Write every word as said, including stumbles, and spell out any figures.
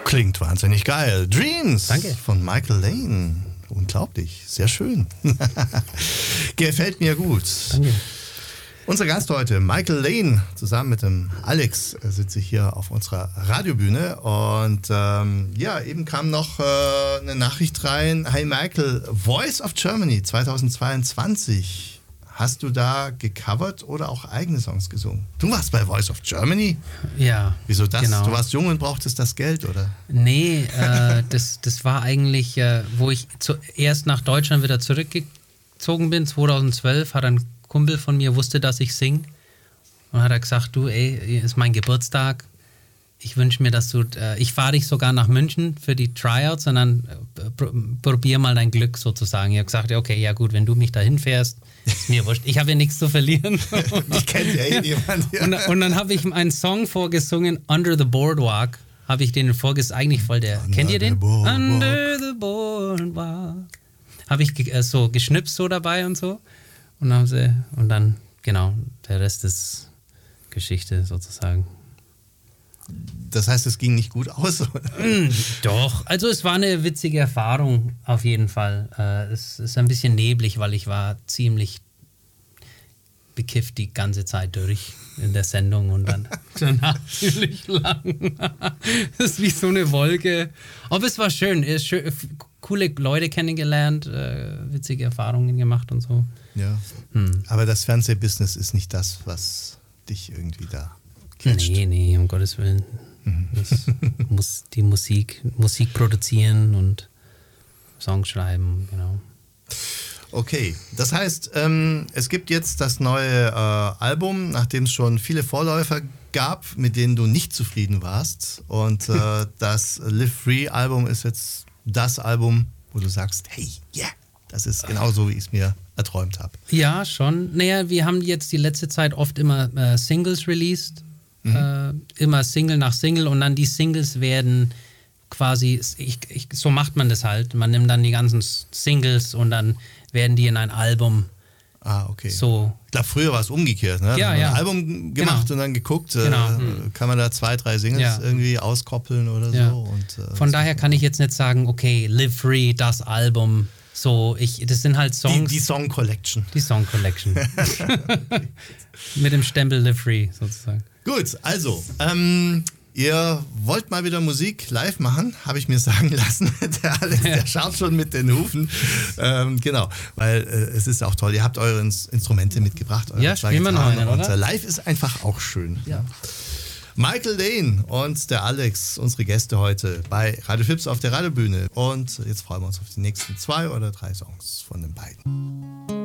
Klingt wahnsinnig geil. Dreams Danke. Von Michael Lane. Unglaublich, sehr schön. Gefällt mir gut. Danke. Unser Gast heute, Michael Lane, zusammen mit dem Alex äh, sitze ich hier auf unserer Radiobühne und ähm, ja, eben kam noch äh, eine Nachricht rein. Hey Michael, Voice of Germany zweitausendzweiundzwanzig. Hast du da gecovert oder auch eigene Songs gesungen? Du warst bei Voice of Germany? Ja. Wieso das? Genau. Du warst jung und brauchtest das Geld, oder? Nee, äh, das, das war eigentlich, äh, wo ich zuerst nach Deutschland wieder zurückgezogen bin, zweitausendzwölf, hat ein Kumpel von mir, wusste, dass ich singe. Und hat er gesagt, du, ey, ist mein Geburtstag. Ich wünsche mir, dass du, äh, ich fahre dich sogar nach München für die Tryouts und dann äh, pr probier mal dein Glück sozusagen. Ich habe gesagt, okay, ja gut, wenn du mich dahin fährst, ist mir wurscht. Ich habe ja nichts zu verlieren. Ich kenne ja eh niemand. Ja. Und, und dann habe ich einen Song vorgesungen, Under the Boardwalk. Habe ich den vorgesungen, eigentlich voll der, Under kennt ihr den? the Boardwalk. Under the Boardwalk. Habe ich ge äh, so geschnipst so dabei und so. Und dann, haben sie, und dann, genau, der Rest ist Geschichte sozusagen. Das heißt, es ging nicht gut aus? Mm, doch, also es war eine witzige Erfahrung auf jeden Fall. Äh, es ist ein bisschen neblig, weil ich war ziemlich bekifft die ganze Zeit durch in der Sendung und dann danach ziemlich lang. Das ist wie so eine Wolke. Aber es war schön, es ist schön, coole Leute kennengelernt, äh, witzige Erfahrungen gemacht und so. Ja, hm. Aber das Fernsehbusiness ist nicht das, was dich irgendwie da catcht. Nee, nee, um Gottes Willen. Mhm. Das muss die Musik, Musik produzieren und Songs schreiben, genau. Okay, das heißt, ähm, es gibt jetzt das neue äh, Album, nachdem es schon viele Vorläufer gab, mit denen du nicht zufrieden warst. Und äh, das Live Free Album ist jetzt das Album, wo du sagst, hey, yeah, das ist genauso, wie ich es mir erträumt habe. Ja, schon. Naja, wir haben jetzt die letzte Zeit oft immer äh, Singles released. Mhm. Äh, immer Single nach Single und dann die Singles werden quasi, ich, ich, so macht man das halt. Man nimmt dann die ganzen Singles und dann werden die in ein Album. Ah, okay. So. Ich glaube, früher war es umgekehrt. Ne? Ja, dann ja. Ein Album gemacht Genau. und dann geguckt, Genau. äh, kann man da zwei, drei Singles Ja. irgendwie auskoppeln oder Ja. so. Und, äh, Von daher kann ich jetzt nicht sagen, okay, Live Free, das Album. So, ich, das sind halt Songs. Die, die Song Collection. Die Song Collection. Mit dem Stempel Live Free sozusagen. Gut, also, ähm, ihr wollt mal wieder Musik live machen, habe ich mir sagen lassen. Der Alex, der schaut schon mit den Hufen. Ähm, genau, weil äh, es ist auch toll. Ihr habt eure Ins- Instrumente mitgebracht. Eure Ja, zwei spielen wir noch Gitarren einen, und, oder? äh, live ist einfach auch schön. Ja. Michael Lane und der Alex, unsere Gäste heute bei Radio Fips auf der Radiobühne. Und jetzt freuen wir uns auf die nächsten zwei oder drei Songs von den beiden.